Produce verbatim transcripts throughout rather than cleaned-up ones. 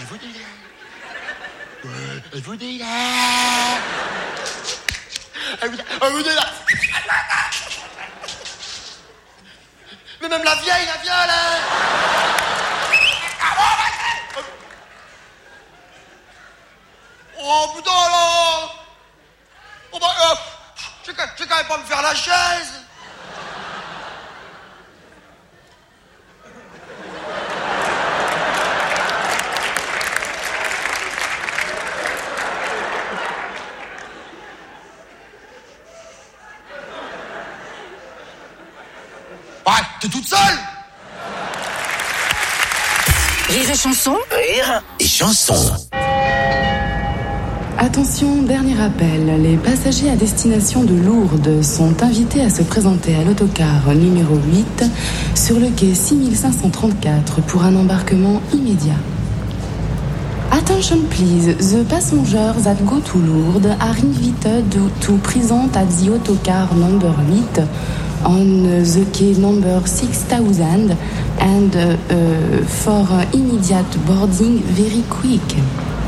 vous dit là. Ouais, elle vous dit là. Elle vous dit, elle vous dit là. Mais même la vieille, la viole, hein. Oh putain là. Oh bah, euh, je vais quand même pas me faire la chaise. Ouais, t'es toute seule. Rire et chanson. Rire et chanson. Attention, dernier appel. Les passagers à destination de Lourdes sont invités à se présenter à l'autocar numéro huit sur le quai six mille cinq cent trente-quatre pour un embarquement immédiat. Attention please, the passengers that go to Lourdes are invited to present at the autocar number eight on the quay number six thousand and uh, uh, for immediate boarding very quick.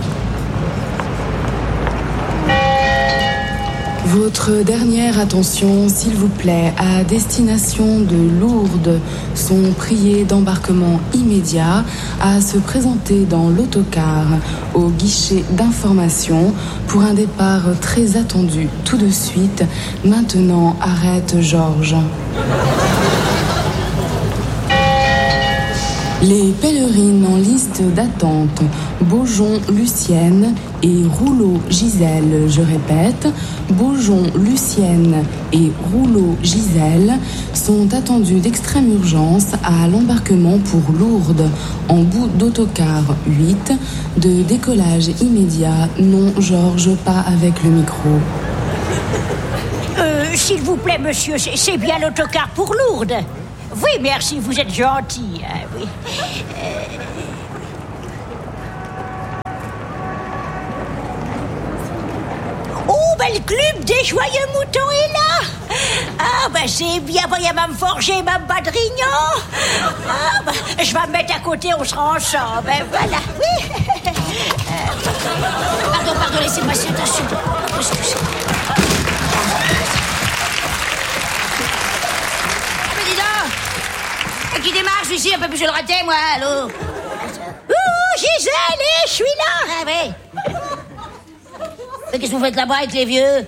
Votre dernière attention, s'il vous plaît, à destination de Lourdes sont priés d'embarquement immédiat à se présenter dans l'autocar au guichet d'information pour un départ très attendu tout de suite. Maintenant, arrête Georges. Les pèlerines en liste d'attente, Beaujon Lucienne et Rouleau Gisèle, je répète, Beaujon Lucienne et Rouleau Gisèle sont attendues d'extrême urgence à l'embarquement pour Lourdes en bout d'autocar huit, de décollage immédiat. Non, Georges, pas avec le micro. Euh, s'il vous plaît, monsieur, c'est, c'est bien l'autocar pour Lourdes. Oui, merci, vous êtes gentil. Hein, oui. Euh... Oh, ben le club des joyeux moutons est là. Ah, ben c'est bien, il y a Mme Forger, Mme Badrignan. Ah, ben je vais me mettre à côté, on sera ensemble. Ben voilà, oui. Euh... Pardon, pardon, laissez-moi cette attention. Qui démarre, celui-ci, un peu plus je le ratais, moi, allô. Ouh, Gisèle, je suis là. Ah, oui. Mais qu'est-ce que vous faites là-bas avec les vieux?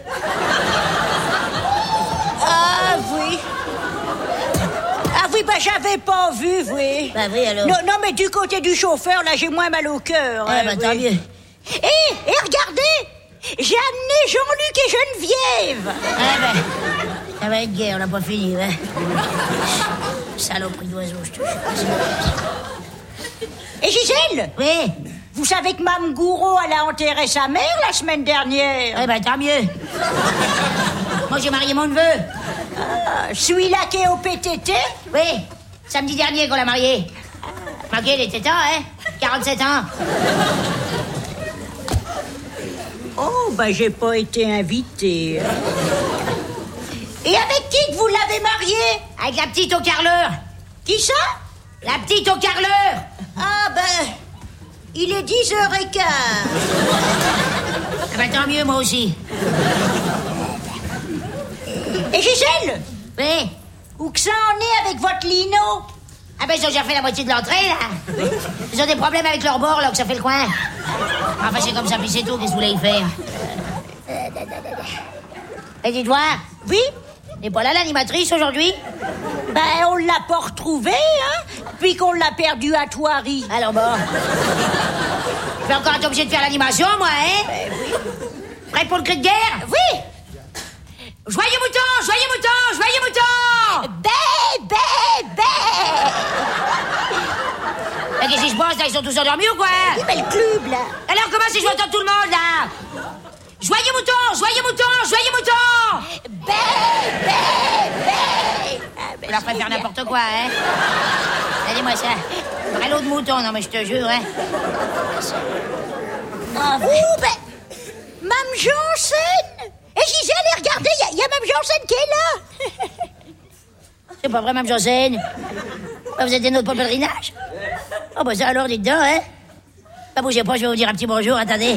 Ah, oui. Ah, oui, bah, j'avais pas vu, oui. Bah, oui, alors. Non, non, mais du côté du chauffeur, là, j'ai moins mal au cœur. Ah, hein, bah, oui. tant mieux. Et, et regardez, j'ai amené Jean-Luc et Geneviève. Ah, ben, ça va être guerre, on n'a pas fini, hein. Saloperie d'oiseau, je te jure. Et Gisèle? Oui. Vous savez que Mme Gouraud, elle a enterré sa mère la semaine dernière. Eh ben, tant mieux. Moi, j'ai marié mon neveu. Ah, celui-là qui est au P T T? Oui, samedi dernier qu'on l'a marié. Ok, il était temps, hein. quarante-sept ans. Oh, ben, j'ai pas été invitée. Et avec qui que vous l'avez marié? Avec la petite au carreleur. Qui ça? La petite au carreleur. Ah ben, il est dix heures quinze. Ah ben tant mieux, moi aussi. Et Gisèle? Oui. Où que ça en est avec votre lino? Ah ben ils ont déjà fait la moitié de l'entrée, là. Ils ont des problèmes avec leur bord, là, que ça fait le coin. Enfin, c'est comme ça, puis c'est tout, qu'est-ce que vous voulez y faire? Et dites-moi. Oui? N'est pas là l'animatrice aujourd'hui? Ben, on l'a pas retrouvée, hein, puis qu'on l'a perdue à Thoiry. Alors bon. Je vais encore être obligé de faire l'animation, moi, hein? Ben oui. Prêt pour le cri de guerre? Oui! Joyeux mouton, joyeux mouton, joyeux mouton! Bé, bé, bé! Mais qu'est-ce qui se passe, là? Ils sont tous endormis ou quoi? Oui, mais le club, là. Alors comment c'est que je vais entendre tout le monde, là? Joyeux mouton, joyeux mouton, joyeux mouton! Bé, bé, bé! Ah, ben, Vous leur faites faire n'importe quoi, hein? Allez-moi ça. Vrai lot de mouton, non mais je te jure, hein? Ah, oh, ben... Mme Janssen! Et Gisèle, regardez, il y, y a Mme Janssen qui est là! C'est pas vrai, Mme Janssen? Vous êtes des nôtres pour le pèlerinage? Oh, bah ça alors, dites donc, hein? Pas bougez pas, je vais vous dire un petit bonjour, attendez.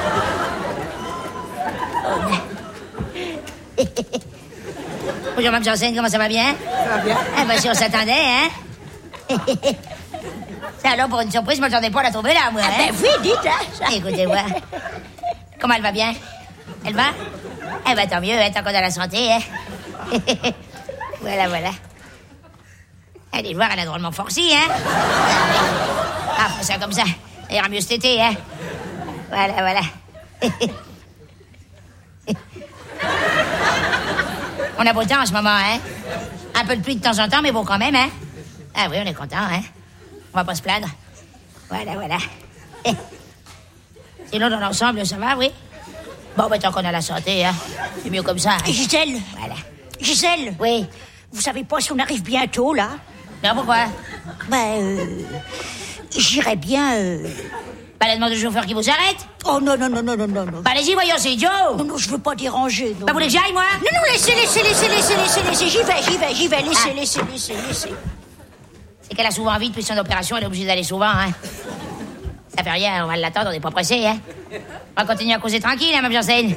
Bonjour, Mme Janssen, comment ça va bien? Ça va bien. Ah, bah, si on s'attendait, hein? Ça, alors, pour une surprise, je m'attendais pas à la trouver là, moi, Ah, hein? ben oui, dites, hein. Écoutez-moi. Comment elle va bien? Elle va? Eh ben, tant mieux, hein, tant qu'on a la santé, hein? Voilà, voilà. Allez voir, elle a drôlement forci, hein? Ah, fais ça comme ça. Ça ira mieux cet été, hein? Voilà, voilà. On a beau temps en ce moment, hein? Un peu de pluie de temps en temps, mais bon quand même, hein? Ah oui, on est content, hein? On va pas se plaindre. Voilà, voilà. Sinon, dans l'ensemble, ça va, oui? Bon, ben, tant qu'on a la santé, hein? C'est mieux comme ça, hein? Gisèle. Voilà. Gisèle. Oui. Vous savez pas si on arrive bientôt, là? Non, pourquoi? Ben, euh... j'irais bien, euh... Pas la demande du chauffeur qui vous arrête? Oh, non, non, non, non, non, non, non. Bah, allez-y, voyons, c'est idiot! Non, non, je veux pas déranger, non. Bah, vous voulez que j'aille, moi? Non, non, laissez, laissez, laissez, laissez, laissez, laissez. J'y vais, j'y vais, j'y vais. Laissez, Ah. laissez, laissez, laissez. C'est qu'elle a souvent envie depuis son opération, elle est obligée d'aller souvent, hein. Ça fait rien, on va l'attendre, on n'est pas pressé, hein. On va continuer à causer tranquille, hein, Mme Janssen.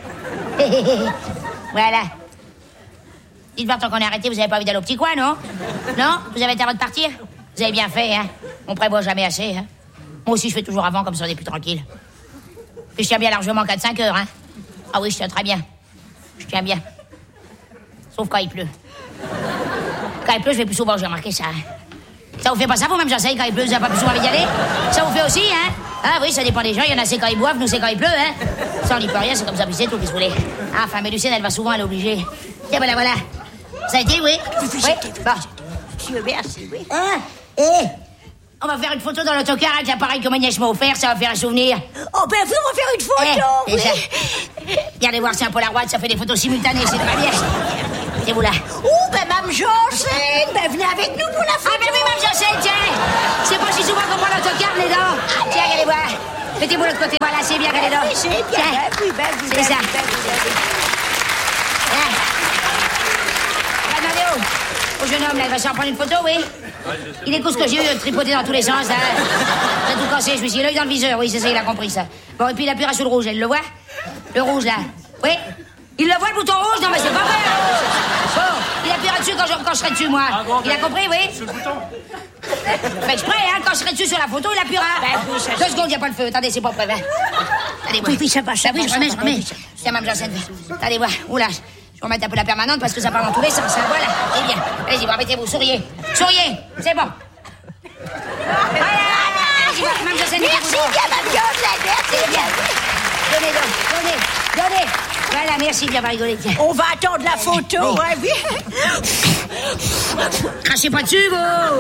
Voilà. Dites voir, tant qu'on est arrêté, vous avez pas envie d'aller au petit coin, non? Non? Vous avez été avant de partir? Vous avez bien fait, hein. On prévoit jamais assez, hein. Moi aussi, je fais toujours avant, comme ça, on est plus tranquille. Puis je tiens bien largement quatre cinq heures, hein. Ah oui, je tiens très bien. Je tiens bien. Sauf quand il pleut. Quand il pleut, je vais plus souvent, j'ai remarqué ça, hein. Ça vous fait pas ça, vous, même j'enseigne, quand il pleut, vous n'avez pas plus souvent envie d'y aller? Ça vous fait aussi, hein? Ah oui, ça dépend des gens, il y en a c'est quand ils boivent, nous c'est quand il pleut, hein? Ça, on n'y peut rien, c'est comme ça, puis c'est tout, qu'est-ce que vous voulez? Ah, enfin, mais Lucienne, elle va souvent, elle est obligée. Tiens, voilà, voilà. Ça a été, oui? Oui, oui, Oui, c'était- bon. Je veux bien, c'est oui. Ah, eh, on va faire une photo dans l'autocar avec l'appareil que ma nièce m'a offert, ça va faire un souvenir. Oh, ben oui, on va faire une photo, Eh, oui. c'est ça. Regardez voir, c'est un Polaroid, ça fait des photos simultanées, c'est très bien. C'est vous là. Oh, ben, Mme Janssen, ben, venez avec nous pour la Ah, photo. ben oui, Mme Janssen, tiens. C'est pas si souvent qu'on prend l'autocar, les dents. Tiens, regardez voir. Mettez-vous de l'autre côté, voilà, c'est bien, regardez donc. Oui, c'est bien, Tiens. ben oui, ben oui, C'est ben ça. oui, ben oui, ben oui. Hein. On va demander au, au jeune homme, là, il va s'en prendre une photo, oui? Il écoute ce que j'ai eu, tripoté dans tous les sens, là. J'ai tout cassé, je me suis dit, l'œil dans le viseur, oui, c'est ça, il a compris ça. Bon, et puis il appuiera sur le rouge, elle le voit? Le rouge, là. Oui? Il le voit, le bouton rouge? Non, mais c'est pas vrai, hein. Bon, il appuiera dessus quand je, quand je serai dessus, moi. Il a compris, oui? Sur le bouton. Fait exprès, hein, quand je serai dessus sur la photo, il appuiera. Deux secondes, il n'y a pas le feu. Attendez, c'est pas prêt, hein. Allez, Oui, oui, ça va, ça Ah oui, va, je ça remets, va, je remets. oui, ça Tiens, Mme Janssen. Allez, voir. Oula, je vais remettre un peu la permanente parce que ça part dans tous les sens, hein. Voilà, c'est bien. Allez-y, bon, mettez-vous, souriez. Souriez, c'est bon. Voilà, allez-y, voir, Mme Janssen, Merci mettez-vous donc. bien, Mme Janssen, merci C'est bien. bien. Donnez donc, donnez, donnez. Voilà, merci, bien, va rigoler, tiens. On va attendre la photo, ouais, oui. Crachez pas dessus, vous.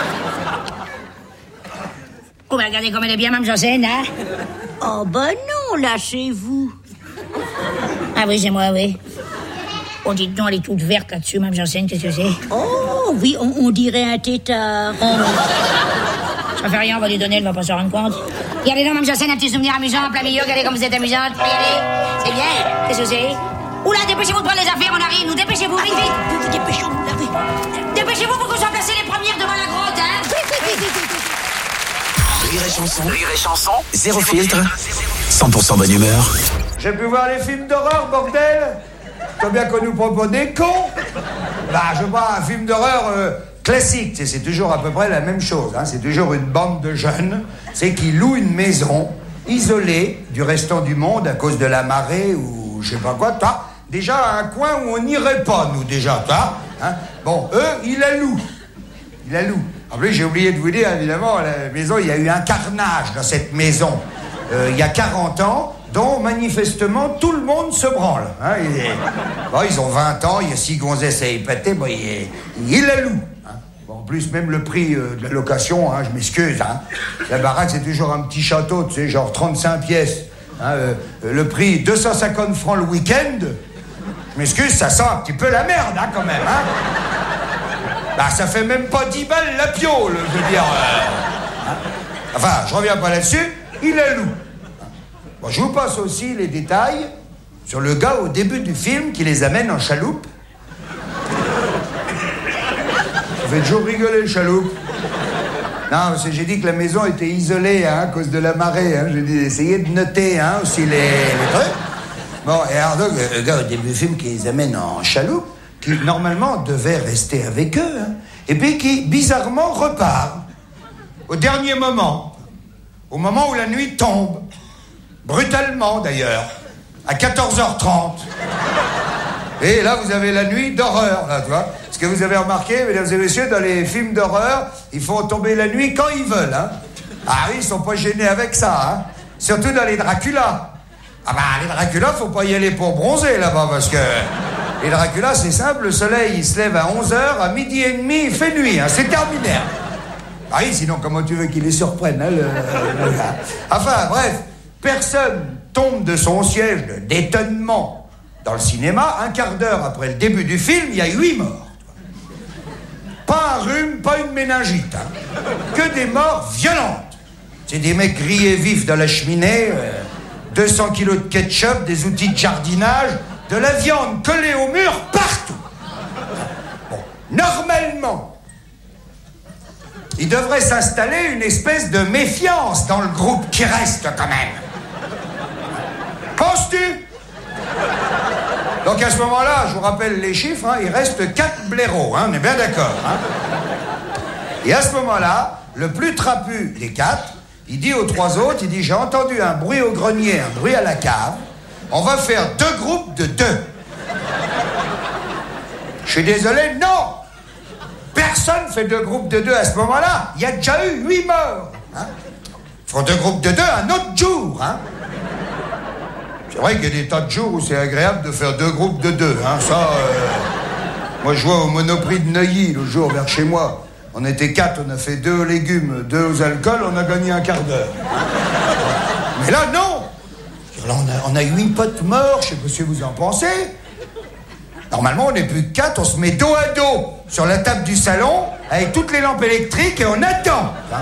Oh, bah, regardez comme elle est bien, Mme Janssen, hein. Oh, ben non, là, c'est vous. Ah oui, c'est moi, oui. Oh, dites donc, elle est toute verte là-dessus, Mme Janssen, qu'est-ce que c'est? Oh, oui, on, on dirait un tétard. Oh, ça fait rien, on va lui donner, elle va pas s'en rendre compte. Regardez donc, Mme Janssen, un petit souvenir amusant en plein milieu, regardez comme vous êtes amusante. Regardez, c'est bien, qu'est-ce que c'est? Oula, dépêchez-vous de prendre les affaires, on arrive, nous dépêchez-vous, vite, vite. Oui, oui, dépêchons-nous, là, oui. Dépêchez-vous pour qu'on soit placés les premières devant la grotte, hein. Oui, oui, oui, oui, oui, oui. Rire et chanson. Rire et chanson. Zéro filtre. cent pour cent bonne humeur. J'ai pu voir les films d'horreur, bordel. Combien qu'on nous propose des cons. Bah, je vois un film d'horreur euh, classique. C'est, c'est toujours à peu près la même chose. Hein. C'est toujours une bande de jeunes, c'est qui louent une maison isolée du restant du monde à cause de la marée ou je sais pas quoi. Toi, déjà un coin où on n'irait pas, nous déjà, toi. Hein. Bon, eux, ils la louent. Ils la louent. En plus, j'ai oublié de vous dire, évidemment, la maison, il y a eu un carnage dans cette maison. Euh, il y a quarante ans, dont manifestement tout le monde se branle. Hein, et, bon, ils ont vingt ans, il y a six gonzesses à épater, bon, ils il la louent. Hein. Bon, en plus, même le prix euh, de la location, hein, je m'excuse. Hein. La baraque, c'est toujours un petit château, tu sais, genre trente-cinq pièces. Hein, euh, le prix, deux cent cinquante francs le week-end. Je m'excuse, ça sent un petit peu la merde, hein, quand même. Hein. Bah, ça fait même pas dix balles la piole, je veux dire. Euh, hein. Enfin, je reviens pas là-dessus, il la loue. Bon, je vous passe aussi les détails sur le gars au début du film qui les amène en chaloupe. Ça fait toujours rigoler le chaloupe. Non, parce que j'ai dit que la maison était isolée hein, à cause de la marée. Hein. J'ai dit essayez de noter hein, aussi les, les trucs. Bon, et alors donc, le gars au début du film qui les amène en chaloupe, qui normalement devait rester avec eux, hein, et puis qui bizarrement repart au dernier moment, au moment où la nuit tombe, brutalement d'ailleurs, à quatorze heures trente. Et là, vous avez la nuit d'horreur, là, tu vois. Parce que vous avez remarqué, mesdames et messieurs, dans les films d'horreur, ils font tomber la nuit quand ils veulent, hein. Ah oui, ils sont pas gênés avec ça, hein. Surtout dans les Dracula. Ah bah, les Dracula, faut pas y aller pour bronzer, là-bas, parce que... Les Dracula, c'est simple, le soleil, il se lève à onze heures, à midi et demi, il fait nuit, hein. C'est terminé. Ah oui, sinon, comment tu veux qu'il les surprenne, hein, le, le gars. Enfin, bref, personne tombe de son siège d'étonnement. Dans le cinéma, un quart d'heure après le début du film, il y a huit morts. Pas un rhume, pas une méningite. Hein. Que des morts violentes. C'est des mecs grillés vifs dans la cheminée, euh, deux cents kilos de ketchup, des outils de jardinage, de la viande collée au mur partout. Bon, normalement, il devrait s'installer une espèce de méfiance dans le groupe qui reste quand même. Penses-tu ? Donc à ce moment-là, je vous rappelle les chiffres, hein, il reste quatre blaireaux, hein, on est bien d'accord. Hein. Et à ce moment-là, le plus trapu des quatre, il dit aux trois autres, il dit, j'ai entendu un bruit au grenier, un bruit à la cave, on va faire deux groupes de deux. Je suis désolé, non. Personne fait deux groupes de deux à ce moment-là, il y a déjà eu huit morts. Hein. Ils font deux groupes de deux un autre jour, hein. C'est vrai qu'il y a des tas de jours où c'est agréable de faire deux groupes de deux, hein, ça... Euh... Moi, je vois au Monoprix de Neuilly, le jour vers chez moi. On était quatre, on a fait deux aux légumes, deux aux alcools, on a gagné un quart d'heure. Mais là, non. Là, on a, on a huit potes morts, je sais pas ce que vous en pensez. Normalement, on n'est plus que quatre, on se met dos à dos sur la table du salon, avec toutes les lampes électriques, et on attend. Hein.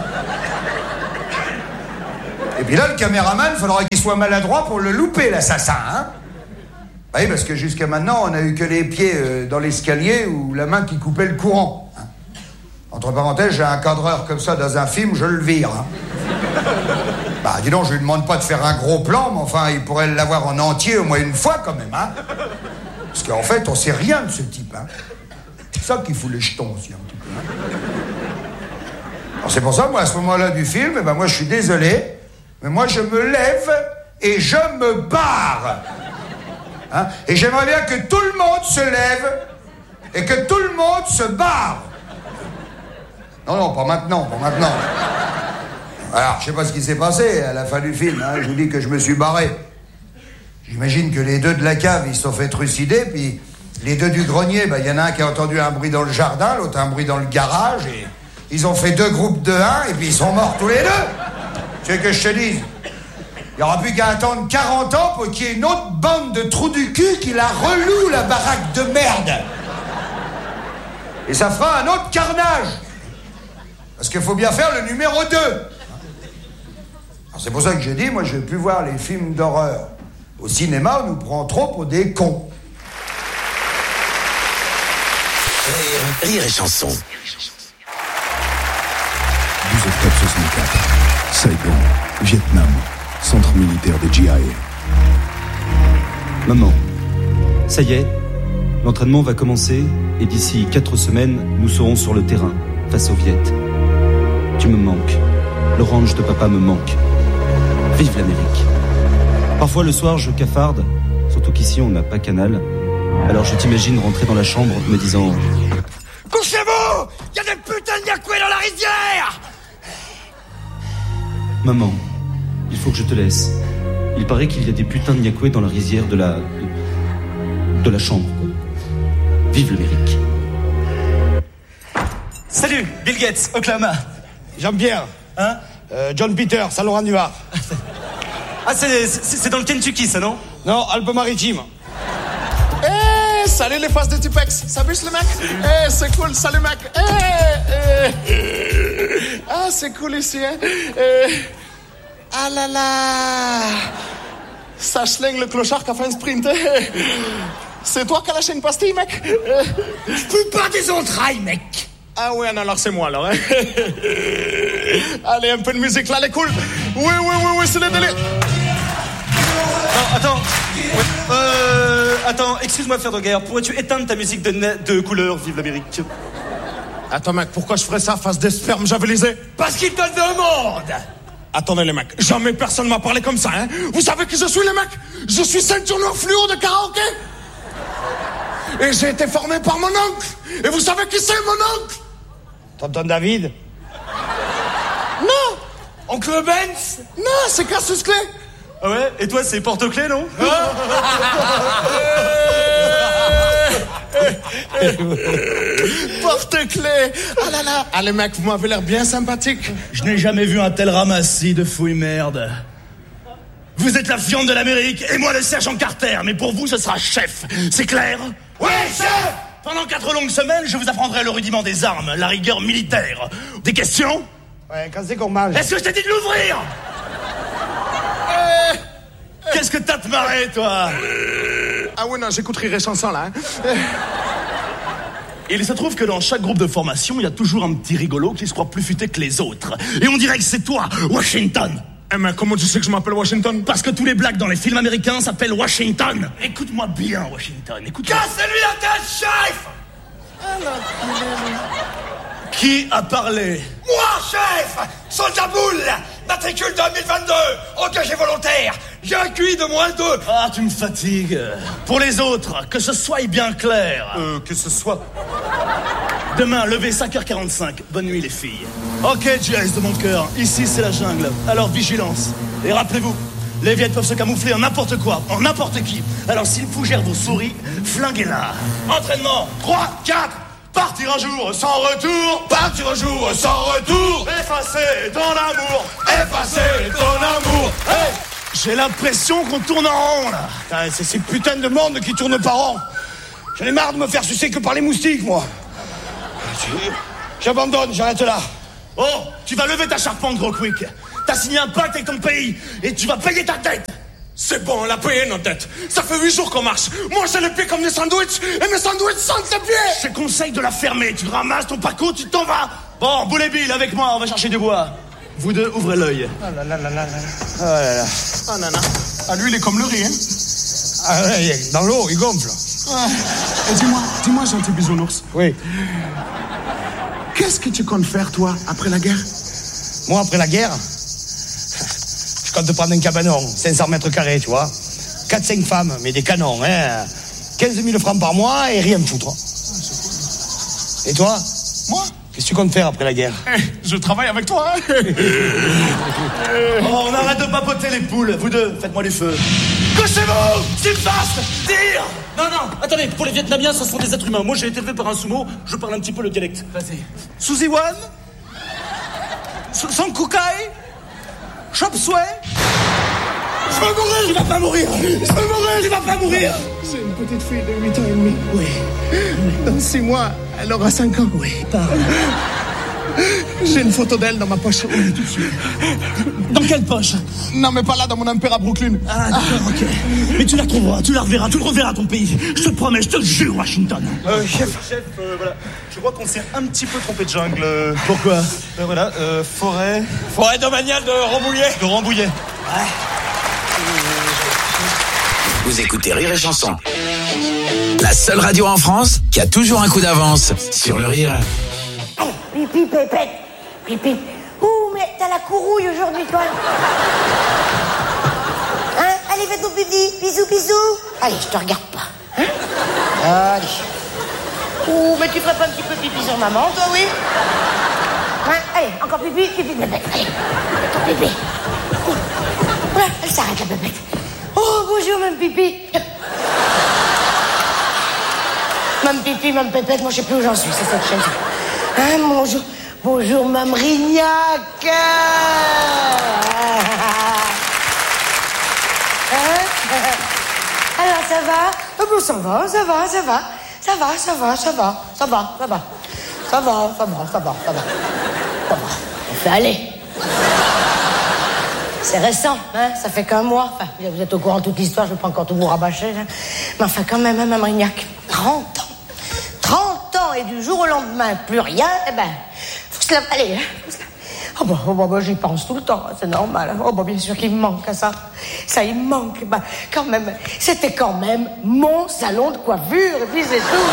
Et puis là, le caméraman, il faudra qu'il soit maladroit pour le louper, l'assassin, hein. Oui, parce que jusqu'à maintenant, on a eu que les pieds euh, dans l'escalier ou la main qui coupait le courant. Hein. Entre parenthèses, j'ai un cadreur comme ça dans un film, je le vire. Hein. Bah, dis donc, je lui demande pas de faire un gros plan, mais enfin, il pourrait l'avoir en entier au moins une fois quand même, hein. Parce qu'en fait, on sait rien de ce type, hein. C'est ça qui fout les jetons aussi, un petit peu. Hein. Alors c'est pour ça, moi, à ce moment-là du film, eh ben, moi, je suis désolé. Mais moi, je me lève et je me barre. Hein? Et j'aimerais bien que tout le monde se lève et que tout le monde se barre. Non, non, pas maintenant, pas maintenant. Alors, je sais pas ce qui s'est passé à la fin du film. Hein? Je vous dis que je me suis barré. J'imagine que les deux de la cave, ils se sont fait trucider, puis les deux du grenier, il bah, y en a un qui a entendu un bruit dans le jardin, l'autre un bruit dans le garage, et ils ont fait deux groupes de un, et puis ils sont morts tous les deux. Tu veux que je te dise? Il n'y aura plus qu'à attendre quarante ans pour qu'il y ait une autre bande de trous du cul qui la reloue, la baraque de merde. Et ça fera un autre carnage. Parce qu'il faut bien faire le numéro deux. Alors c'est pour ça que j'ai dit, moi je ne veux plus voir les films d'horreur. Au cinéma, on nous prend trop pour des cons. Rire, rire et chanson. douze octobre soixante-quatre. Saigon, Vietnam, centre militaire des G I. Maman, ça y est, l'entraînement va commencer et d'ici quatre semaines, nous serons sur le terrain, face aux Viet. Tu me manques. Le ranch de papa me manque. Vive l'Amérique. Parfois le soir, je cafarde, surtout qu'ici on n'a pas Canal. Alors je t'imagine rentrer dans la chambre me disant... Couchez-vous! Il y a des putains de yakoués dans la rizière! Maman, il faut que je te laisse. Il paraît qu'il y a des putains de Nyakoué dans la rizière de la... de, de la chambre. Vive l'Amérique. Salut, Bill Gates, Oklahoma. Jean-Pierre. Hein euh, John Peter, Saint-Laurent-du-Var. Ah, c'est, c'est, c'est dans le Kentucky, ça, non? Non, Alpes-Maritimes. Eh, salut les faces de Tipex. Ça bûche le mec? Eh, c'est cool, salut mec. Eh, eh. Ah, c'est cool ici, hein. Eh. Ah là là. Ça schlingue le clochard qui a fait un sprint. C'est toi qui as lâché une pastille, mec? Je peux pas des entrailles, mec. Ah oui, alors c'est moi, alors. Hein. Allez, un peu de musique, là, elle est cool. Oui, oui, oui, oui, c'est le délire. Non, attends. Ouais. Euh, attends, excuse-moi, frère de guerre. Pourrais-tu éteindre ta musique de, na- de couleur, vive l'Amérique? Attends, mec, pourquoi je ferais ça face des spermes javelisés? Parce qu'il te le demande. Attendez, les mecs, jamais personne m'a parlé comme ça, hein. Vous savez qui je suis, les mecs? Je suis ceinture noire fluo de karaoké. Et j'ai été formé par mon oncle. Et vous savez qui c'est, mon oncle? Tonton David? Non. Oncle Benz? Non, c'est Cassius Clay. Ah ouais? Et toi, c'est porte-clés, non? Porte-clés. Ah là là. Allez, mec, vous m'avez l'air bien sympathique. Je n'ai jamais vu un tel ramassis de fouilles merde. Vous êtes la fiente de l'Amérique et moi le sergent Carter, mais pour vous ce sera chef, c'est clair? Oui, chef. Pendant quatre longues semaines, je vous apprendrai le rudiment des armes, la rigueur militaire. Des questions? Ouais, quand c'est qu'on mange? Est-ce que je t'ai dit de l'ouvrir? euh... Qu'est-ce que t'as te marré, toi? Ah oui, non, j'écoute Rire et Chanson, là. Hein. Il se trouve que dans chaque groupe de formation, il y a toujours un petit rigolo qui se croit plus futé que les autres. Et on dirait que c'est toi, Washington. Eh mais comment tu sais que je m'appelle Washington? Parce que tous les blacks dans les films américains s'appellent Washington. Écoute-moi bien, Washington, écoute-moi. Cassez-lui la tête, chef. Qui a parlé? Moi, chef. Soldat boule. Matricule deux mille vingt-deux. Engagé volontaire. J'ai un Q I de moins deux. Ah, tu me fatigues. Pour les autres, que ce soit bien clair. Euh, que ce soit. Demain, levez cinq heures quarante-cinq. Bonne nuit, les filles. Ok, G I S de mon cœur. Ici, c'est la jungle. Alors, vigilance. Et rappelez-vous, les viettes peuvent se camoufler en n'importe quoi, en n'importe qui. Alors, s'ils fougèrent vos souris, flinguez-la. Entraînement. trois, quatre. Partir un jour sans retour. Partir un jour sans retour. Effacer ton amour. Effacer ton amour. Hey, j'ai l'impression qu'on tourne en rond, là. Putain, c'est ces putains de monde qui tournent par rond. J'en ai marre de me faire sucer que par les moustiques, moi. J'abandonne, j'arrête là. Oh, tu vas lever ta charpente, gros quick. T'as signé un pacte avec ton pays et tu vas payer ta tête. C'est bon, on a payé notre tête. Ça fait huit jours qu'on marche. Moi, j'ai les pieds comme des sandwichs et mes sandwichs sentent les pieds. Je te conseille de la fermer. Tu ramasses ton paco, tu t'en vas. Bon, Boulet Bill, avec moi, on va chercher du bois. Vous deux, ouvrez l'œil. Oh là là là là là. Oh là là. Ah, nana. Ah, lui, il est comme le riz, hein. Ah ouais, dans l'eau, il gonfle. Ah. Et dis-moi, dis-moi, gentil bisounours. Oui. Qu'est-ce que tu comptes faire, toi, après la guerre? Moi, après la guerre, je compte prendre un cabanon, cinq cents mètres carrés, tu vois. quatre cinq femmes, mais des canons, hein. quinze mille francs par mois et rien me foutre. Et toi? Moi? Qu'est-ce que tu comptes faire après la guerre? Eh, je travaille avec toi, hein. Oh, on arrête de papoter les poules. Vous deux, faites-moi du feu. Couchez-vous! S'il fasse! Tire! Non, non, attendez, pour les Vietnamiens, ce sont des êtres humains. Moi, j'ai été élevé par un sumo, je parle un petit peu le dialecte. Vas-y. Suzy Wan? Sang Kukai? Chop Suey? Je vais mourir! Tu vas pas mourir! Je vais mourir! Tu vas pas mourir! J'ai une petite fille de huit ans et demi. Oui. Dans six mois, elle aura cinq ans. Oui, parle. J'ai une photo d'elle dans ma poche. Oui, tout de suite. Dans quelle poche? Non, mais pas là, dans mon impère à Brooklyn. Ah, d'accord, ok. Mais tu la retrouveras, tu la reverras, tu le reverras ton pays. Je te promets, je te le jure, Washington. Euh, chef, chef, euh, voilà. Je crois qu'on s'est un petit peu trompé de jungle. Pourquoi? euh, Voilà, euh, forêt. Forêt domaniale de Rambouillet. De Rambouillet. Ouais. Vous écoutez Rire et Chanson. La seule radio en France qui a toujours un coup d'avance sur le rire. Oh, pipi, pépette. Pipi. Ouh, mais t'as la courouille aujourd'hui, toi. Hein? Allez, fais ton pipi. Bisous, bisous. Allez, je te regarde pas. Hein? Allez. Ouh, mais tu ferais pas un petit peu pipi sur maman, toi, oui? Hein? Allez, encore pipi, pipi, pépette. Allez, fais ton pipi. Ouh. Ouais, elle s'arrête, la pépette. Oh, bonjour, même pipi. Même pipi, même pépette, moi je sais plus où j'en suis, c'est cette chaise. Hein, bonjour, bonjour, Mme Rignac. Hein? Alors, ça va? Oh, bon, ça va, ça va, ça va. Ça va, ça va, ça va, ça va, ça va. Ça va, ça va, ça va, ça va. Ça va, on fait aller. C'est récent, hein, ça fait qu'un mois. Enfin, vous êtes au courant de toute l'histoire, je ne vais pas encore tout vous rabâcher. Hein. Mais enfin, quand même, hein, Mme Rignac, trente ans. trente ans, et du jour au lendemain, plus rien, eh ben, faut se la... Allez, hein, faut se la... Oh bah, oh bah, bah j'y pense tout le temps, c'est normal. Oh bah bien sûr qu'il me manque à ça. Ça, il me manque. Bah, quand même, c'était quand même mon salon de coiffure, et puis c'est tout.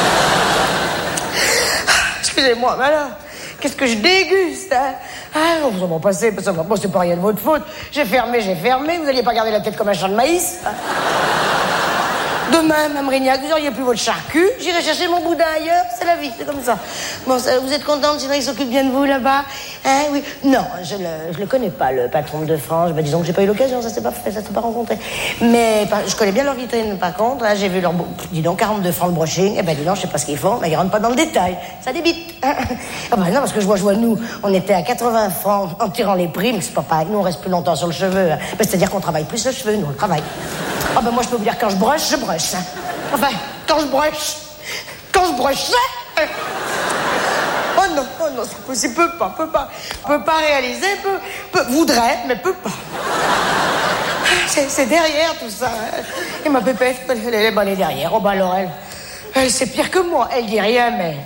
Excusez-moi, mais alors, qu'est-ce que je déguste, hein? Ah, vous en m'en passez, ça va pas, c'est pas rien de votre faute. J'ai fermé, j'ai fermé, vous alliez pas garder la tête comme un champ de maïs. Demain, Mme Rignac, vous auriez plus votre charcu, j'irai chercher mon boudin ailleurs, c'est la vie, c'est comme ça. Bon, ça, vous êtes contente, sinon il s'occupe bien de vous là-bas? Hein, oui. Non, je le, je le connais pas, le patron de France. Ben, disons que j'ai pas eu l'occasion, ça s'est pas fait, ça s'est pas rencontré. Mais par, je connais bien leur vitrine, par contre, hein, j'ai vu leur... Dis donc, quarante-deux francs le brushing, eh ben dis donc, je sais pas ce qu'ils font, mais ils rentrent pas dans le détail. Ça débite. Ah ben non, parce que je vois, je vois, nous, on était à quatre-vingts francs en tirant les prix, mais c'est pas pareil, nous on reste plus longtemps sur le cheveu. Hein. Ben, c'est-à-dire qu'on travaille plus le cheveu, nous, on travaille. Ah ben moi, je peux vous dire, quand je broche, je broche. Hein. Enfin, quand je broche, quand je broche, hein. Oh non, oh non, c'est possible, peut pas, peut pas, peut pas réaliser, peut, peut, voudrait, mais peut pas. C'est, c'est derrière tout ça. Hein. Et ma pépette, elle, elle, elle est derrière. Oh bah alors elle, elle c'est pire que moi. Elle dit rien, mais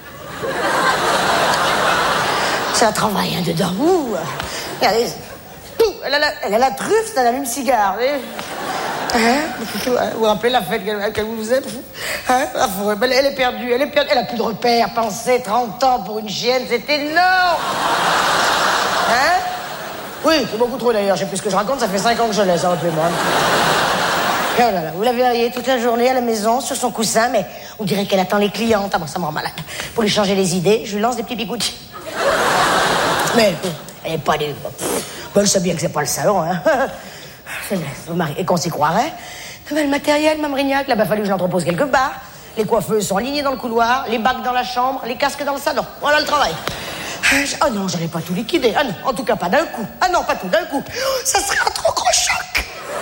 ça travaille hein, dedans. Ouh. Regardez, tout. Elle a la, elle a la truffe, c'est un allume-cigare. Hein? Vous vous rappelez la fête qu'elle, qu'elle vous faisait? Hein? Elle, elle est perdue, elle est perdue. Elle a plus de repères. Pensez, trente ans pour une chienne, c'est énorme. Hein? Oui, c'est beaucoup trop d'ailleurs. Je sais plus ce que je raconte, ça fait cinq ans que je laisse, hein, rappelez-moi. Et oh là là, vous la verriez toute la journée à la maison, sur son coussin, mais on dirait qu'elle attend les clientes. Ah bon, ça me rend malade. Pour lui changer les idées, je lui lance des petits bigoudis. Mais elle est pas des... Bon, elle sait bien que c'est pas le salon, hein. Et qu'on s'y croirait. Le matériel, Mme Rignac, là-bas, fallu que je l'entrepose quelque part. Les coiffeuses sont alignées dans le couloir, les bacs dans la chambre, les casques dans le salon. Voilà le travail. Ah oh non, j'allais pas tout liquider. Ah non, en tout cas pas d'un coup. Ah non, pas tout d'un coup. Ça serait un trop gros choc.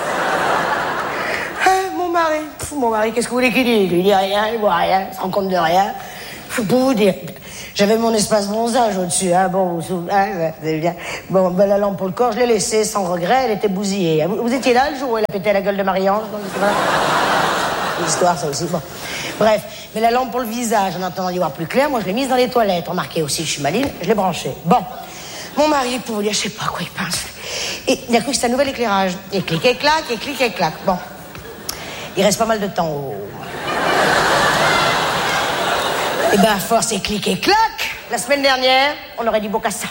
Ah, mon mari, pff, mon mari, qu'est-ce que vous voulez qu'il dise? Il dit rien, il voit rien, il se rend compte de rien. Pour vous dire, j'avais mon espace bronzage au-dessus, hein, bon, vous souvenez, hein, c'est bien. Bon, ben, la lampe pour le corps, je l'ai laissée sans regret, elle était bousillée. Vous, vous étiez là le jour où elle a pété la gueule de Marie-Ange? L'histoire, ça aussi, bon. Bref, mais la lampe pour le visage, en attendant d'y voir plus clair, moi je l'ai mise dans les toilettes. Remarquez aussi, je suis maline, je l'ai branchée. Bon, mon mari, pour vous dire, je sais pas à quoi il pense. Et il a cru que c'était un nouvel éclairage. Et clic et clac, et clic et clac. Bon, il reste pas mal de temps au... Eh ben, à force et clic et clac, la semaine dernière, on aurait dit Bocassa.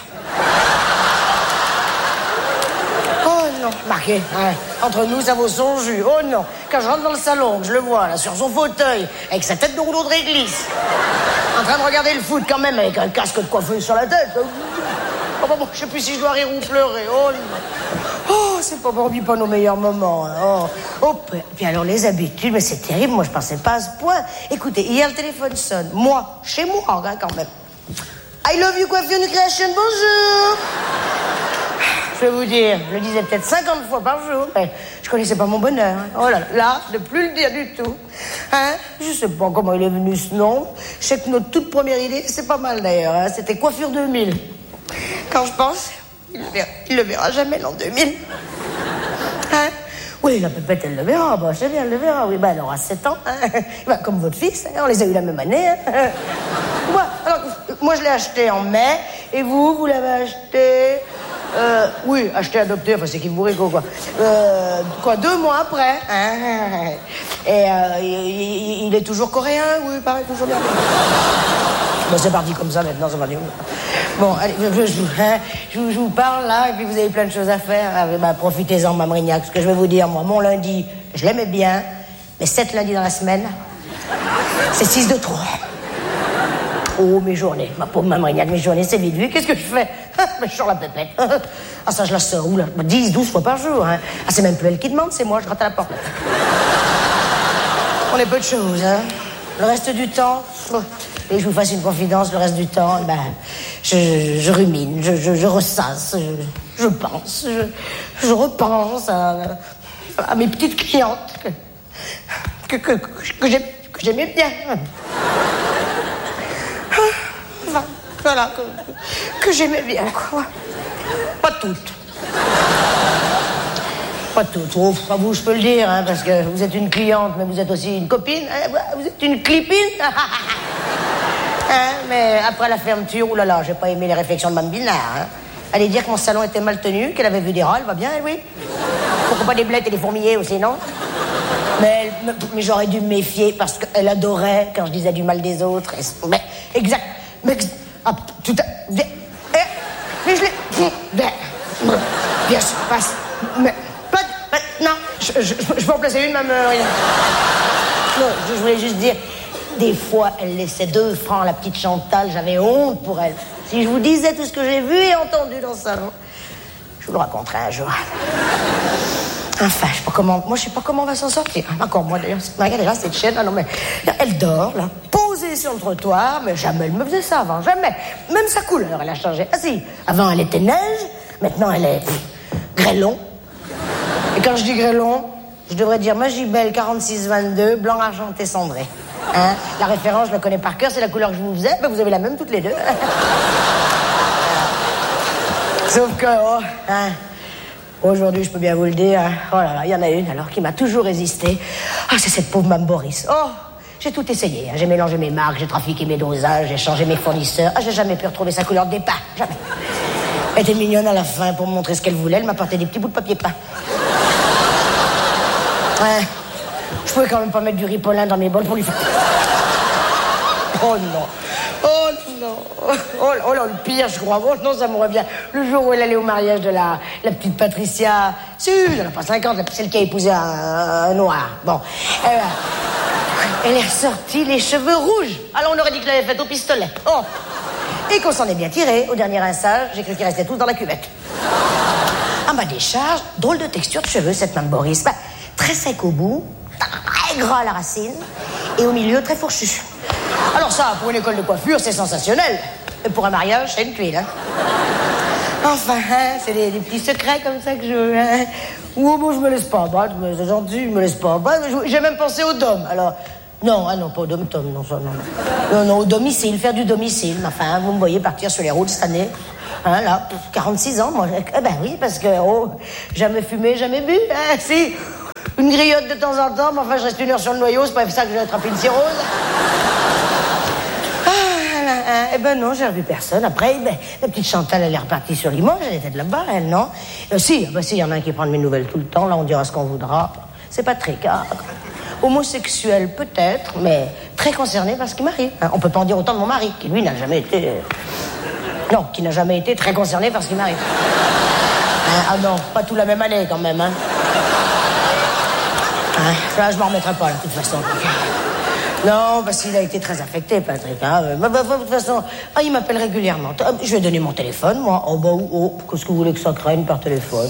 Oh non, marqué, hein. Entre nous, ça vaut son jus. Oh non, quand je rentre dans le salon, je le vois, là, sur son fauteuil, avec sa tête de rouleau de réglisse, en train de regarder le foot quand même, avec un casque de coiffeuse sur la tête. Oh, bon, bon, je sais plus si je dois rire ou pleurer. Oh non. Oh, c'est pas pour lui pas nos meilleurs moments. Hein. Oh, oh, puis alors les habitudes, mais c'est terrible, moi je pensais pas à ce point. Écoutez, hier le téléphone sonne, moi, chez moi, hein, quand même. I love you coiffure new creation, bonjour. Je vais vous dire, je le disais peut-être cinquante fois par jour, mais je connaissais pas mon bonheur. Hein. Oh là là, de plus le dire du tout. Hein? Je sais pas comment il est venu ce nom. Je sais que notre toute première idée, c'est pas mal d'ailleurs, hein. C'était coiffure deux mille. Quand je pense, il le verra, il le verra jamais l'an deux mille. Hein? Oui, la pépette, elle le verra. Bah, c'est bien, elle le verra. Oui, bah, elle aura sept ans. Hein? Bah, comme votre fils, hein? On les a eu la même année. Hein? Moi, alors, moi, je l'ai acheté en mai. Et vous, vous l'avez acheté... Euh, oui, acheté, adopté, enfin, c'est qui vous rigole, quoi. Euh, quoi, deux mois après. Hein? Et euh, il, il est toujours coréen, oui, pareil, toujours bien. Bon, c'est parti comme ça, maintenant, c'est parti. Bon, allez, je, je, hein, je, je vous parle, là, et puis vous avez plein de choses à faire. Ah, bah, profitez-en, Mme Rignac, ce que je vais vous dire, moi, mon lundi, je l'aimais bien, mais sept lundis dans la semaine, c'est six de trop. Oh, mes journées, ma pauvre Mme Rignac, mes journées, c'est vite vu. Qu'est-ce que je fais? Mais je sors la pépette. Ah, ça, je la sors où, là? dix, douze fois par jour, hein. Ah, c'est même plus elle qui demande, c'est moi, je gratte à la porte, là. On est peu de choses, hein. Le reste du temps... Et je vous fasse une confidence, le reste du temps, ben, je, je, je rumine, je, je, je ressasse, je, je pense, je, je repense à, à mes petites clientes que, que, que, que, j'ai, que j'aimais bien. Enfin, voilà, que, que j'aimais bien, quoi. Pas toutes. Pas toutes. Oh, pas vous, je peux le dire, hein, parce que vous êtes une cliente, mais vous êtes aussi une copine. Hein, vous êtes une clipine. Hein, mais après la fermeture, oulala, j'ai pas aimé les réflexions de Mme Binard. Hein. Allez dire que mon salon était mal tenu, qu'elle avait vu des rats, elle va bien, elle, oui. Pourquoi pas des blettes et des fourmiliers aussi, non? Mais, mais, mais j'aurais dû me méfier parce qu'elle adorait quand je disais du mal des autres. Et, mais, exact. Mais, ah, tout à... Mais, mais je l'ai... Bien sûr, passe. Mais, pas... pas non, je, je, je peux en placer une, même... Euh, non, je, je voulais juste dire... Des fois, elle laissait deux francs à la petite Chantal. J'avais honte pour elle. Si je vous disais tout ce que j'ai vu et entendu dans le salon, je vous le raconterai un jour. Enfin, je sais pas comment... Moi, je sais pas comment on va s'en sortir. Encore moi, d'ailleurs. Regardez là, cette chaîne. Ah non, mais... Là, elle dort, là, posée sur le trottoir. Mais jamais elle me faisait ça avant. Jamais. Même sa couleur, elle a changé. Ah si, avant, elle était neige. Maintenant, elle est... Pff, grêlon. Et quand je dis grêlon, je devrais dire Magibel quarante-six vingt-deux, blanc argenté cendré. Hein? La référence, je la connais par cœur, c'est la couleur que je vous faisais. Ben, vous avez la même toutes les deux. Sauf que, oh, hein, aujourd'hui, je peux bien vous le dire, hein, oh là là, il y en a une alors qui m'a toujours résisté. Ah, c'est cette pauvre Mme Boris. Oh, j'ai tout essayé. Hein. J'ai mélangé mes marques, j'ai trafiqué mes dosages, j'ai changé mes fournisseurs. Ah, j'ai jamais pu retrouver sa couleur de départ. Jamais. Elle était mignonne à la fin pour me montrer ce qu'elle voulait. Elle m'apportait des petits bouts de papier peint. Ouais. Je pouvais quand même pas mettre du ripolin dans mes bols pour lui faire... Oh non. Oh non. Oh, oh là, le pire, je crois. Oh non, ça me revient. Le jour où elle allait au mariage de la, la petite Patricia... Si, elle n'a pas cinquante, celle qui a épousé un, un noir. Bon. Eh ben, elle est ressortie les cheveux rouges. Alors on aurait dit que l'avait faite au pistolet. Oh. Et qu'on s'en est bien tiré. Au dernier rinçage, j'ai cru qu'ils restaient tous dans la cuvette. À ma décharge, drôle de texture de cheveux, cette Mme Boris. Bah, très sec au bout, très gras à la racine, et au milieu, très fourchu. Alors ça, pour une école de coiffure, c'est sensationnel. Et pour un mariage, c'est une tuile, hein. Enfin, hein, c'est des, des petits secrets comme ça que je... Hein. Ou moi, je me laisse pas battre, mais c'est gentil, je me laisse pas battre. J'ai même pensé au dom, alors... Non, ah non, pas au dom-tom, non, ça, non. Non, non, au domicile, faire du domicile. Enfin, vous me voyez partir sur les routes cette année. Hein, là, quarante-six ans, moi. Eh ben oui, parce que, oh, jamais fumé, jamais bu, hein, si. Une griotte de temps en temps, mais enfin, je reste une heure sur le noyau, c'est pas ça que j'ai attrapé une cirrhose. Ah, eh ben non, j'ai revu personne. Après, ben, la petite Chantal, elle est repartie sur Limoges, elle était de là-bas, elle, non? Euh, si, ben si, il y en a un qui prend de mes nouvelles tout le temps, là, on dira ce qu'on voudra. C'est Patrick, hein. Homosexuel, peut-être, mais très concerné par ce qui m'arrive. Hein, on peut pas en dire autant de mon mari, qui, lui, n'a jamais été... Non, qui n'a jamais été très concerné par ce qui m'arrive. Hein, ah non, pas tout la même année, quand même, hein. Hein, là, je m'en remettrai pas, là, de toute façon. Non, parce qu'il a été très affecté, Patrick. Hein. Bah, bah, bah, de toute façon, ah, il m'appelle régulièrement. Je lui ai donné mon téléphone, moi. Oh, bah, oh, qu'est-ce que vous voulez que ça craigne par téléphone?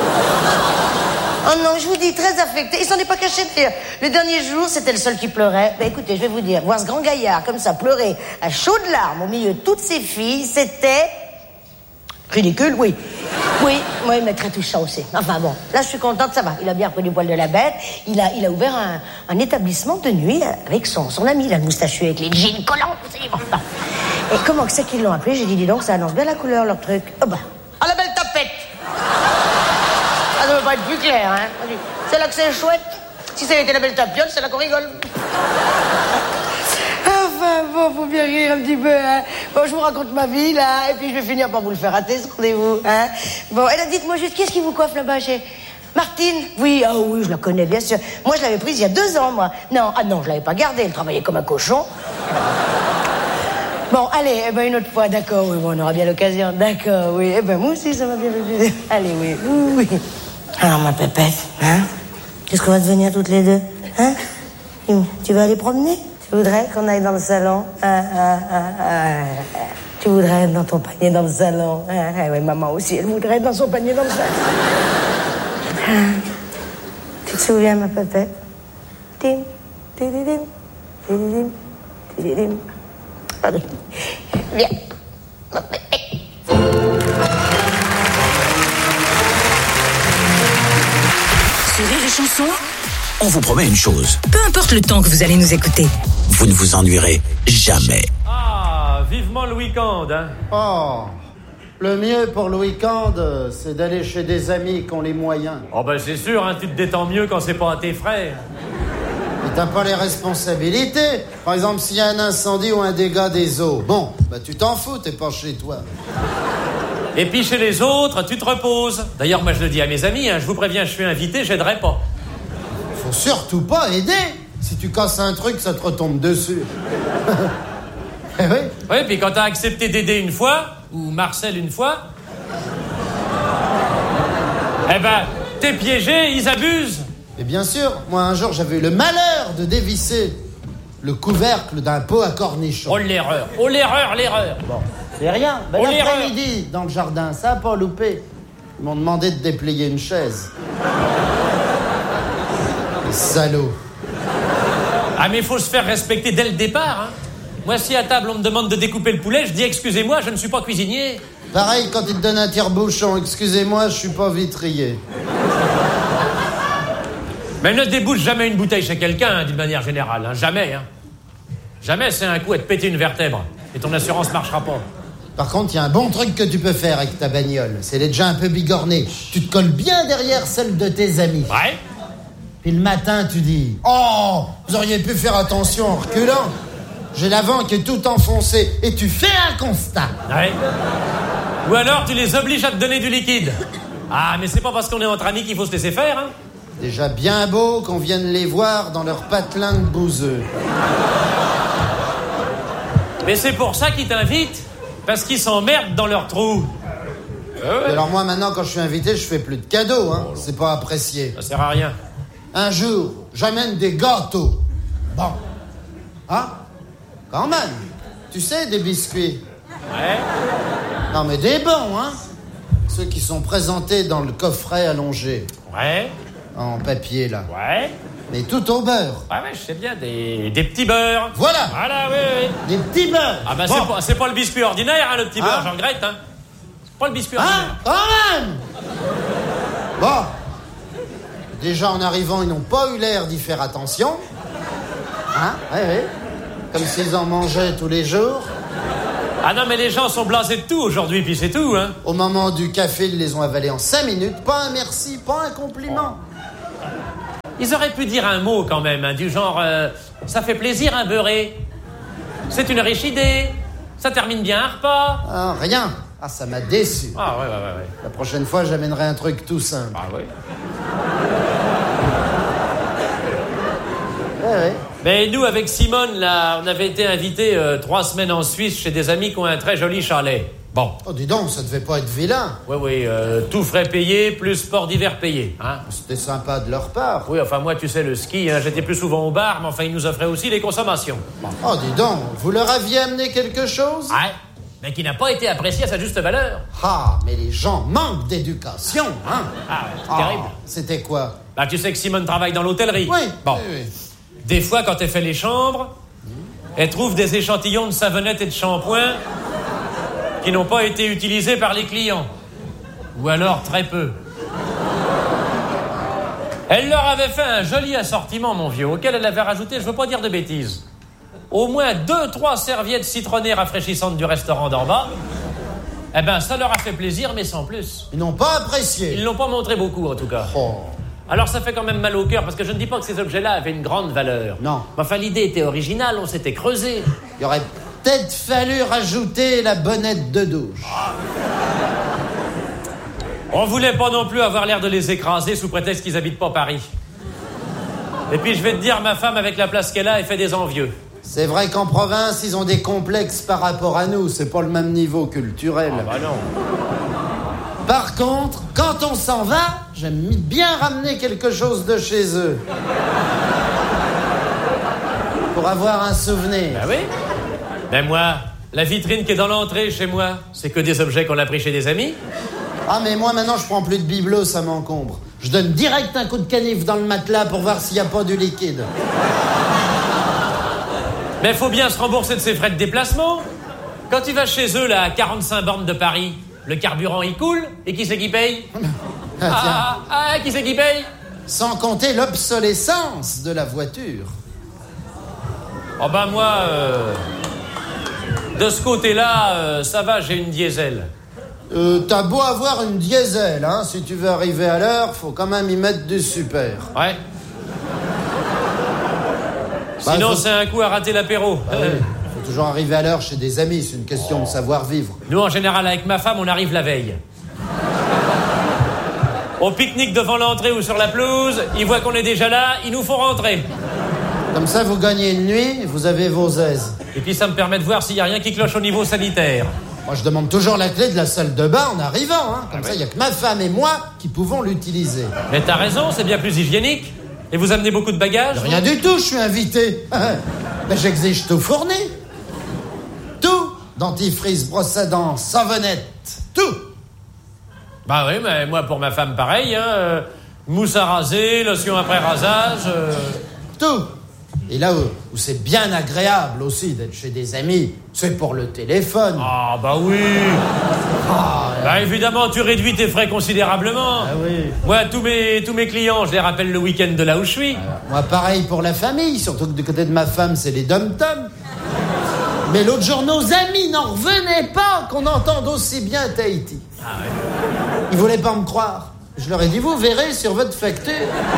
Oh non, je vous dis, très affecté. Il s'en est pas caché de pire. Le dernier jour, c'était le seul qui pleurait. Bah écoutez, je vais vous dire, voir ce grand gaillard comme ça pleurer à chaudes larmes au milieu de toutes ses filles, c'était... ridicule, oui. Oui, moi, il m'a très touchant aussi. Enfin bon, là, je suis contente, ça va. Il a bien repris du poil de la bête. Il a, il a ouvert un, un établissement de nuit avec son, son ami, là, le moustachu avec les jeans collants. Bon. Et comment que c'est qu'ils l'ont appelé? J'ai dit, dis donc, ça annonce bien la couleur, leur truc. Oh bah, ah, la belle tapette. Ça ne peut pas être plus clair, hein. C'est là que c'est chouette. Si ça avait été la belle tapiole, c'est là qu'on rigole. Enfin, bon, faut bien rire un petit peu, hein. Bon, je vous raconte ma vie, là, et puis je vais finir par vous le faire rater, ce rendez-vous, hein. Bon, et là, dites-moi juste, qu'est-ce qui vous coiffe là-bas chez... Martine? Oui, ah oh, oui, je la connais, bien sûr. Moi, je l'avais prise il y a deux ans, moi. Non, ah non, je l'avais pas gardée, elle travaillait comme un cochon. Bon, allez, eh ben une autre fois, d'accord, oui, bon, on aura bien l'occasion, d'accord, oui. Eh ben moi aussi, ça m'a bien fait. Allez, oui, oui, oui. Alors, ma pépette, hein, qu'est-ce qu'on va devenir toutes les deux, hein? Tu vas aller promener? Tu voudrais qu'on aille dans le salon? Ah, ah, ah, ah. Tu voudrais être dans ton panier dans le salon? Ah, ah, oui, maman aussi, elle voudrait être dans son panier dans le salon. Ah. Tu te souviens, ma pépette? Tim, tididim, tididim, tididim. Pardon. Viens. Sur Rire et Chanson, on vous promet une chose. Peu importe le temps que vous allez nous écouter, vous ne vous ennuierez jamais. Ah, vivement le week-end, hein. Oh, le mieux pour le week-end, c'est d'aller chez des amis qui ont les moyens. Oh ben c'est sûr, hein, tu te détends mieux quand c'est pas à tes frères. Mais t'as pas les responsabilités. Par exemple, s'il y a un incendie ou un dégât des eaux, bon, bah tu t'en fous, t'es pas chez toi. Et puis chez les autres, tu te reposes. D'ailleurs, moi je le dis à mes amis, hein, je vous préviens, je suis invité, j'aiderai pas. Faut surtout pas aider. Si tu casses un truc, ça te retombe dessus. Eh oui. Oui, puis quand t'as accepté d'aider une fois, ou Marcel une fois, eh ben, t'es piégé, ils abusent. Et bien sûr, moi un jour j'avais eu le malheur de dévisser le couvercle d'un pot à cornichons. Oh l'erreur, oh l'erreur, l'erreur. Bon, c'est rien. Ben, Oh, l'après-midi, dans le jardin, ça a pas loupé. Ils m'ont demandé de déplier une chaise. Les salauds. Ah mais il faut se faire respecter dès le départ, hein. Moi si à table on me demande de découper le poulet, je dis excusez-moi, je ne suis pas cuisinier. Pareil quand ils te donnent un tire-bouchon, excusez-moi, je suis pas vitrier. Mais ne débouche jamais une bouteille chez quelqu'un, hein, d'une manière générale, hein. Jamais, hein. Jamais c'est un coup à te péter une vertèbre. Et ton assurance marchera pas. Par contre, il y a un bon truc que tu peux faire avec ta bagnole. C'est d'être déjà un peu bigorné. Tu te colles bien derrière celle de tes amis. Ouais. Puis le matin, tu dis « Oh, vous auriez pu faire attention en reculant. J'ai l'avant qui est tout enfoncé. » Et tu fais un constat. Ouais. Ou alors tu les obliges à te donner du liquide. Ah, mais c'est pas parce qu'on est entre amis qu'il faut se laisser faire, hein. Déjà bien beau qu'on vienne les voir dans leur patelin de bouseux. Mais c'est pour ça qu'ils t'invitent. Parce qu'ils s'emmerdent dans leur trou. Et alors moi, maintenant, quand je suis invité, je fais plus de cadeaux, hein. C'est pas apprécié. Ça sert à rien. Un jour, j'amène des gâteaux. Bon. Hein? Quand même. Tu sais, des biscuits. Ouais. Non, mais des bons, hein? Ceux qui sont présentés dans le coffret allongé. Ouais. En papier, là. Ouais. Mais tout au beurre. Ouais, ouais, je sais bien, des, des petits beurres. Voilà. Voilà, oui, oui. Des petits beurres. Ah bah bon. c'est, pas, c'est pas le biscuit ordinaire, hein, le petit hein? beurre, j'en regrette, hein. C'est pas le biscuit hein? ordinaire. Quand même. Bon. Déjà, en arrivant, ils n'ont pas eu l'air d'y faire attention. Hein? Oui, oui. Comme s'ils en mangeaient tous les jours. Ah non, mais les gens sont blasés de tout aujourd'hui, puis c'est tout, hein. Au moment du café, ils les ont avalés en cinq minutes. Pas un merci, pas un compliment. Ils auraient pu dire un mot quand même, hein, du genre euh, ça fait plaisir un beurré. C'est une riche idée. Ça termine bien un repas. Ah, rien. Ah, ça m'a déçu. Ah ouais, ouais, ouais, ouais. La prochaine fois, j'amènerai un truc tout simple. Ah ouais. Ouais, ouais. Mais nous, avec Simone, là, on avait été invités euh, trois semaines en Suisse chez des amis qui ont un très joli chalet. Bon. Oh, dis donc, ça devait pas être vilain. Oui, oui, euh, tout frais payé, plus sport d'hiver payé, hein. C'était sympa de leur part. Oui, enfin, moi, tu sais, le ski, hein, j'étais plus souvent au bar, mais enfin, ils nous offraient aussi les consommations. Bon. Oh, dis donc, vous leur aviez amené quelque chose? Ouais, mais qui n'a pas été apprécié à sa juste valeur. Ah, mais les gens manquent d'éducation, hein. Ah, ouais, c'est ah, terrible. C'était quoi? Bah, tu sais que Simone travaille dans l'hôtellerie. Oui, bon. oui, oui. Des fois, quand elle fait les chambres, elle trouve des échantillons de savonnette et de shampoing qui n'ont pas été utilisés par les clients. Ou alors très peu. Elle leur avait fait un joli assortiment, mon vieux, auquel elle avait rajouté, je veux pas dire de bêtises, au moins deux, trois serviettes citronnées rafraîchissantes du restaurant d'en bas. Eh ben, ça leur a fait plaisir, mais sans plus. Ils n'ont pas apprécié. Ils l'ont pas montré beaucoup, en tout cas. Oh. Alors ça fait quand même mal au cœur, parce que je ne dis pas que ces objets-là avaient une grande valeur. Non. Mais enfin, l'idée était originale, on s'était creusé. Il aurait peut-être fallu rajouter la bonnette de douche. On voulait pas non plus avoir l'air de les écraser sous prétexte qu'ils habitent pas Paris. Et puis je vais te dire, ma femme, avec la place qu'elle a, elle fait des envieux. C'est vrai qu'en province, ils ont des complexes par rapport à nous. C'est pas le même niveau culturel. Ah bah non. Par contre, quand on s'en va, j'aime bien ramener quelque chose de chez eux. Pour avoir un souvenir. Bah oui. Ben moi, la vitrine qui est dans l'entrée chez moi, c'est que des objets qu'on a pris chez des amis. Ah mais moi maintenant je prends plus de bibelot, ça m'encombre. Je donne direct un coup de canif dans le matelas pour voir s'il n'y a pas du liquide. Mais faut bien se rembourser de ses frais de déplacement. Quand tu vas chez eux, là, à quarante-cinq bornes de Paris, le carburant il coule, et qui c'est qui paye? Ah, ah, tiens. ah, ah, qui c'est qui paye? Sans compter l'obsolescence de la voiture. Oh ben moi, euh, de ce côté-là, euh, ça va, j'ai une diesel. Euh, t'as beau avoir une diesel, hein, si tu veux arriver à l'heure, faut quand même y mettre du super. Ouais. Bah, Sinon, faut... c'est un coup à rater l'apéro. Bah, oui. Faut toujours arriver à l'heure chez des amis, c'est une question de savoir-vivre. Nous, en général, avec ma femme, on arrive la veille. On pique-nique devant l'entrée ou sur la pelouse, ils voient qu'on est déjà là, ils nous font rentrer. Comme ça, vous gagnez une nuit, vous avez vos aises. Et puis ça me permet de voir s'il n'y a rien qui cloche au niveau sanitaire. Moi, je demande toujours la clé de la salle de bain en arrivant, hein. Comme ah, ça, il oui. n'y a que ma femme et moi qui pouvons l'utiliser. Mais t'as raison, c'est bien plus hygiénique. Et vous amenez beaucoup de bagages? Rien du tout, je suis invité. Ben, j'exige tout fourni. Tout. Dentifrice, brosse à dents, savonnette, tout. Bah oui, mais moi, pour ma femme, pareil, hein. Euh, mousse à raser, lotion après rasage... Euh... Tout. Et là où, où c'est bien agréable aussi d'être chez des amis, c'est pour le téléphone. Ah, bah oui. Ah, bah évidemment, tu réduis tes frais considérablement. Ah oui. Moi, tous mes, tous mes clients, je les rappelle le week-end de là où je suis. Alors, moi, pareil pour la famille, surtout que du côté de ma femme, c'est les dom-toms. Mais l'autre jour, nos amis n'en revenaient pas qu'on entende aussi bien Tahiti. Ah ouais. Ils voulaient pas me croire. Je leur ai dit, vous verrez sur votre facture.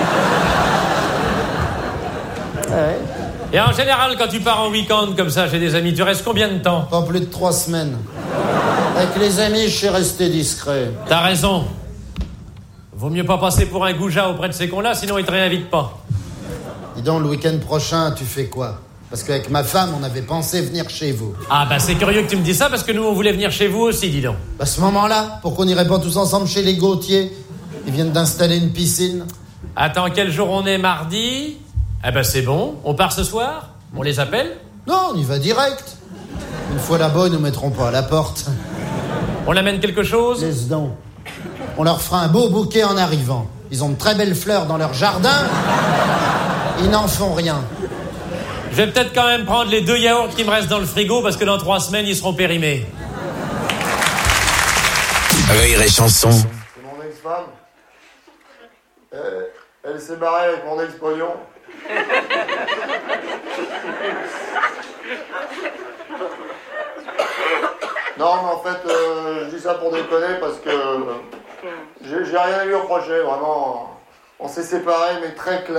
Ouais. Et en général, quand tu pars en week-end comme ça chez des amis, tu restes combien de temps? Pas plus de trois semaines. Avec les amis, je suis resté discret. T'as raison. Vaut mieux pas passer pour un goujat auprès de ces cons-là, sinon ils te réinvitent pas. Dis donc, le week-end prochain, tu fais quoi? Parce qu'avec ma femme, on avait pensé venir chez vous. Ah bah c'est curieux que tu me dises ça, parce que nous, on voulait venir chez vous aussi, dis donc. À ce moment-là, pourquoi on n'irait pas tous ensemble chez les Gauthier? Ils viennent d'installer une piscine. Attends, quel jour on est? Mardi? Ah bah c'est bon, on part ce soir? On les appelle? Non, on y va direct. Une fois là-bas, ils nous mettront pas à la porte. On amène quelque chose? Laisse donc. On leur fera un beau bouquet en arrivant. Ils ont de très belles fleurs dans leur jardin. Ils n'en font rien. Je vais peut-être quand même prendre les deux yaourts qui me restent dans le frigo, parce que dans trois semaines, ils seront périmés. Rire et chanson. C'est mon ex-femme. Elle, elle s'est barrée avec mon ex-pognon. Non, mais en fait, euh, je dis ça pour déconner parce que euh, j'ai, j'ai rien à lui reprocher, vraiment. On s'est séparés, mais très clair.